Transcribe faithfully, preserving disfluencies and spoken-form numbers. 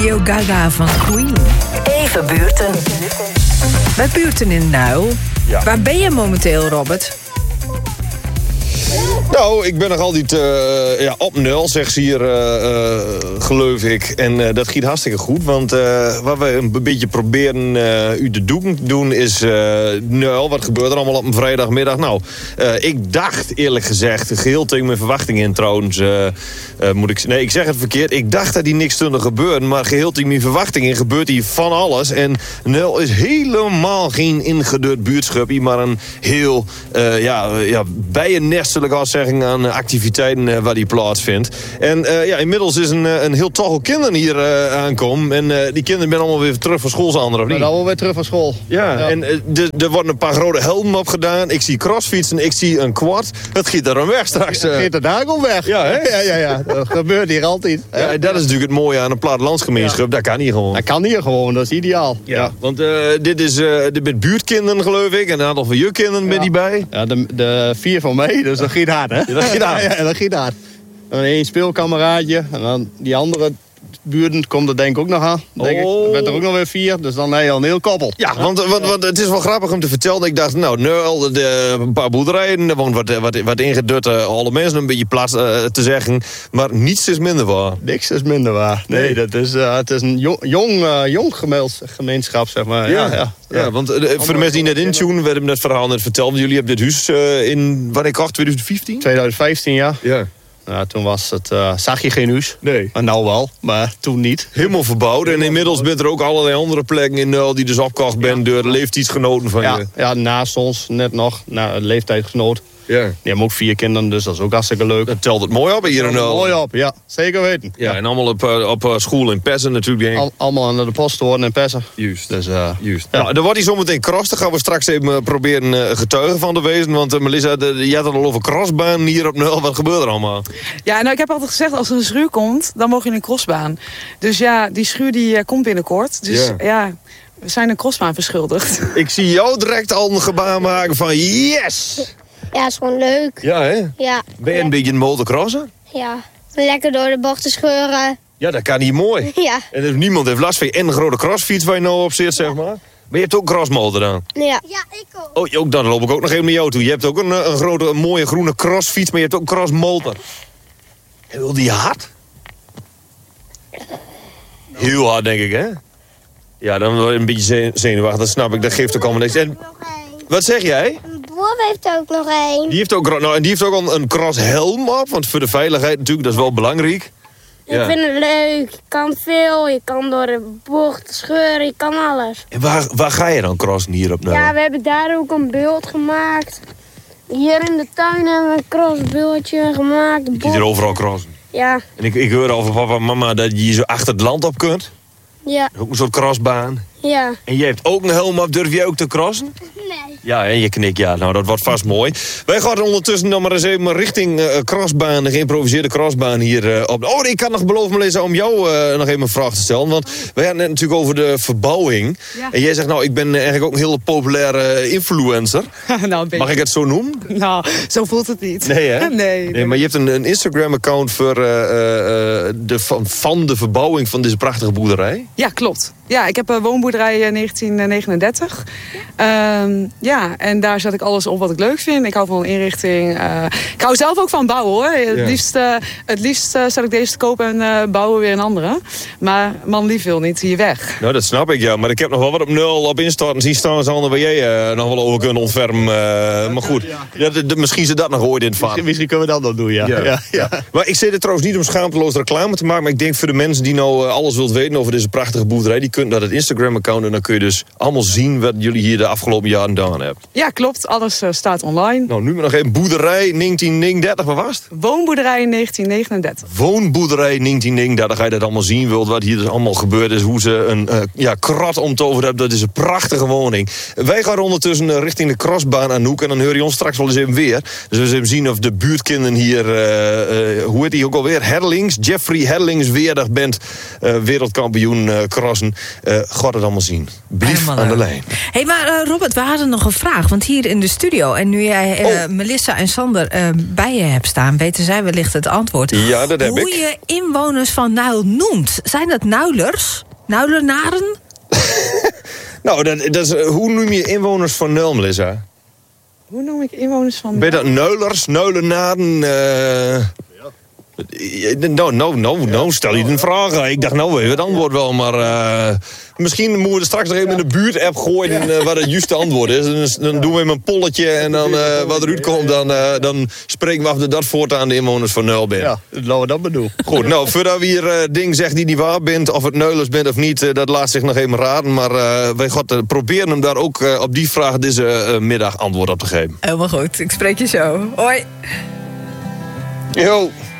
Radio Gaga van Queen. Even buurten. Met buurten in Nuil. Ja. Waar ben je momenteel, Robert? Nou, ik ben nog altijd uh, ja, op nul, zegt ze hier, uh, uh, geloof ik. En uh, dat gaat hartstikke goed. Want uh, wat we een beetje proberen uh, u te doen, doen is uh, nul. Wat gebeurt er allemaal op een vrijdagmiddag? Nou, uh, ik dacht eerlijk gezegd, geheel tegen mijn verwachtingen in trouwens, uh, uh, moet ik... Nee, ik zeg het verkeerd. Ik dacht dat hier niks stond gebeuren. Maar geheel tegen mijn verwachtingen gebeurt hier van alles. En nul is helemaal geen ingedut buurtschapje, maar een heel uh, ja, ja, bijennest, zal ik al zeggen, aan activiteiten uh, waar die plaatsvindt. En uh, ja, inmiddels is een, een heel tochel kinderen hier uh, aankomen. En uh, die kinderen zijn allemaal weer terug van school, Sander, of niet? Ben allemaal weer terug van school. Ja, ja. En uh, er worden een paar grote helmen opgedaan. Ik zie crossfietsen, ik zie een quad. Het giet er dan weg straks. Uh. Het giet er daar gewoon weg. Ja, hè? Ja, ja, ja. Dat gebeurt hier altijd. Ja, dat is natuurlijk het mooie aan een plattelandsgemeenschap. Ja. Dat kan hier gewoon. Dat kan hier gewoon, dat is ideaal. Ja, ja. Want uh, dit is uh, dit met buurtkinderen, geloof ik. En een aantal van je kinderen ja. ben die bij. Ja, de, de vier van mij, dus dat giet hard, hè? Ja, dat giet hard. Ja, dat giet hard. En één speelkameraadje. En dan die andere buurten komt er denk ik ook nog aan. Denk oh. ik. Er bent er ook nog weer vier, dus dan heb je al een heel koppel. Ja, want, want, want het is wel grappig om te vertellen. Ik dacht, nou, Nul, de, een paar boerderijen. Er woont wat, wat, wat ingedutte alle mensen een beetje plaats uh, te zeggen. Maar niets is minder waar. Niks is minder waar. Nee, nee. Dat is, uh, het is een jong, jong, uh, jong gemeenschap, zeg maar. Ja, ja, ja. ja. ja want uh, voor de mensen die net intunen, we hebben het verhaal net verteld. Jullie hebben dit huis uh, in, wanneer kocht, twintig vijftien? twintig vijftien, ja. Ja. Nou, toen was het, uh, zag je geen huis. Nee. Maar nou wel, maar toen niet. Helemaal verbouwd. En inmiddels bent er ook allerlei andere plekken in Nul die dus opgekocht ben door de leeftijdsgenoten van ja, je. Ja, naast ons net nog, na leeftijdsgenoot. Ja. Die hebben ook vier kinderen, dus dat is ook hartstikke leuk. Dat telt het mooi op hier in Nul. Mooi op, ja. Zeker weten. Ja, en allemaal op, op school in Pessen natuurlijk. Al, allemaal aan de posttoren in Pessen. Juist. Dus, uh, Juist. Ja. Nou, dan wordt hij zometeen cross. Daar gaan we straks even proberen uh, getuigen van te wezen. Want uh, Melissa, de, je had het al over crossbaan hier op Nul. Wat gebeurt er allemaal? Ja, nou ik heb altijd gezegd, als er een schuur komt, dan mag je een crossbaan. Dus ja, die schuur die uh, komt binnenkort. Dus ja... ja we zijn een crossbaan verschuldigd. Ik zie jou direct al een gebaar maken van yes! Ja, is gewoon leuk. Ja, hè? Ja. Ben je een beetje een motocrosser? Ja. Lekker door de bochten scheuren. Ja, dat kan hier mooi. Ja. En dus niemand heeft last van je en een grote crossfiets waar je nou op zit, zeg maar. Maar je hebt ook crossmotor aan. Ja. Ja, ik ook. Oh, ook, dan loop ik ook nog even naar jou toe. Je hebt ook een, een grote, een mooie groene crossfiets, maar je hebt ook een crossmotor. En wil die hard? Heel hard, denk ik, hè? Ja, dan word je een beetje zenuwachtig, dat snap ik. Dat geeft ook allemaal niks. En, wat zeg jij? Mijn broer heeft ook nog één. Die heeft ook, nou, en die heeft ook al een crosshelm op, want voor de veiligheid natuurlijk, dat is wel belangrijk. Ja. Ik vind het leuk. Je kan veel, je kan door de bocht scheuren, je kan alles. En waar, waar ga je dan crossen hier op nou? Ja, we hebben daar ook een beeld gemaakt. Hier in de tuin hebben we een crossbeeldje gemaakt. Je kunt hier overal crossen. Ja. En ik, ik hoor al van papa en mama dat je zo achter het land op kunt. Ja. Ook een soort crossbaan. Ja. En jij hebt ook een helm op, durf jij ook te crossen? Nee. Ja, en je knikt, ja. Nou, dat wordt vast mooi. Wij gaan ondertussen dan maar eens even richting uh, crossbaan, de geïmproviseerde crossbaan hier uh, op. Oh, ik kan nog beloven, Melissa, om jou uh, nog even een vraag te stellen. Want wij hadden net natuurlijk over de verbouwing. Ja. En jij zegt, nou, ik ben eigenlijk ook een hele populaire influencer. nou, een Mag ik het zo noemen? Nou, zo voelt het niet. Nee, hè? nee, nee. Maar je hebt een, een Instagram-account voor, uh, uh, de, van, van de verbouwing van deze prachtige boerderij. Ja, klopt. Ja, ik heb een woonboerderij negentien negenendertig. Ja. Um, ja, en daar zet ik alles op wat ik leuk vind. Ik hou van inrichting. Uh, ik hou zelf ook van bouwen, hoor. Het ja. liefst, uh, het liefst uh, zet ik deze te kopen en uh, bouwen weer een andere. Maar man lief wil niet hier weg. Nou, dat snap ik, ja. Maar ik heb nog wel wat op nul op instorten zien staan. Zonder waar jij uh, nog wel over kunnen ontfermen. Uh, maar goed, ja, de, de, misschien ze dat nog ooit in het vaart. Misschien, misschien kunnen we dat nog doen, ja. Ja. Ja, ja. Ja. Maar ik zit er trouwens niet om schaamteloos reclame te maken. Maar ik denk voor de mensen die nou uh, alles wilt weten over deze prachtige boerderij. Die kunnen naar het Instagram-account. En dan kun je dus allemaal zien wat jullie hier de afgelopen jaren gedaan hebben. Ja, klopt. Alles uh, staat online. Nou, nu maar nog even boerderij negentien negenendertig. Wat was het? Woonboerderij negentien negenendertig. Woonboerderij negentien negenendertig. Ga je dat allemaal zien wilt. Wat hier dus allemaal gebeurd is. Hoe ze een uh, ja, krat omtoverd hebben. Dat is een prachtige woning. Wij gaan ondertussen uh, richting de crossbaan aan Hoek. En dan hoor je ons straks wel eens even weer. Dus we zullen zien of de buurtkinderen hier... Uh, uh, hoe heet die ook alweer? Herlings. Jeffrey Herlings. Weerdag bent uh, wereldkampioen uh, crossen. Uh, God het allemaal zien. Blief Helemaal aan de leuk. lijn. Hé, hey, maar uh, Robert, we hadden nog een vraag. Want hier in de studio, en nu jij uh, Oh. Melissa en Sander uh, bij je hebt staan, weten zij wellicht het antwoord. Ja, dat heb Hoe ik. je inwoners van Nuil noemt. Zijn dat Nuilers? Nuilenaren? Nou, dat, dat is, uh, hoe noem je inwoners van Nuil, Melissa? Hoe noem ik inwoners van... Ben je dat Neulers, Neulenaren? Uh... Nou, nou, nou, nou, stel je een vraag. Ik dacht, nou, even het antwoord wel, maar uh, misschien moeten we er straks nog even in de buurt-app gooien uh, wat het juiste antwoord is. Dan, dan doen we even een polletje en dan uh, wat eruit komt, dan, uh, dan spreken we af dat dat voortaan de inwoners van Nuil bent. Ja, laten we dat maar doen. Goed, nou, voordat we hier uh, ding zegt die niet waar bent, of het Neulers bent of niet, uh, dat laat zich nog even raden. Maar uh, wij gaan uh, proberen hem daar ook uh, op die vraag deze uh, middag antwoord op te geven. Helemaal goed, ik spreek je zo. Hoi. Yo.